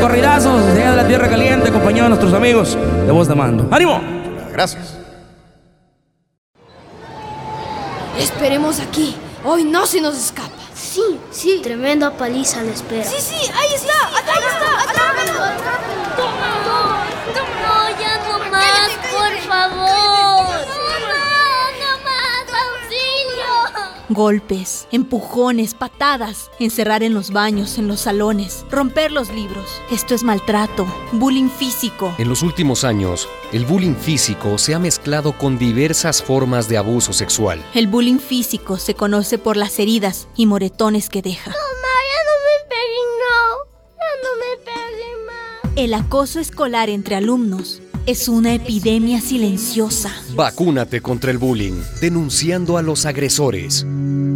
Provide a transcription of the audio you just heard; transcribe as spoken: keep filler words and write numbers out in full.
corridazos de allá de la tierra caliente, acompañado de nuestros amigos de Voz de Mando. ¡Ánimo! Gracias. Esperemos aquí. Hoy no se nos escapa. Sí, sí. Tremenda paliza la espera. Sí, sí, ahí está. Ahí está. Atrápalo. No, ya no más, por favor. No, no más, auxilio. Golpes, empujones, patadas, encerrar en los baños, en los salones, romper los libros. Esto es maltrato, bullying físico. En los últimos años, el bullying físico se ha mezclado con diversas formas de abuso sexual. El bullying físico se conoce por las heridas y moretones que deja. Mamá, ya no me peguen, no. Ya no me peguen más. El acoso escolar entre alumnos es una epidemia silenciosa. Vacúnate contra el bullying, denunciando a los agresores.